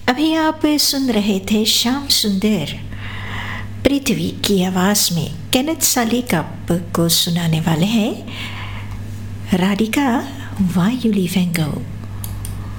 अभी आप सुन रहे थे श्याम सुंदर पृथ्वी की आवाज़ में केनेथ सालिकाप को सुनाने वाले हैं राधिका वायुली वेंगो।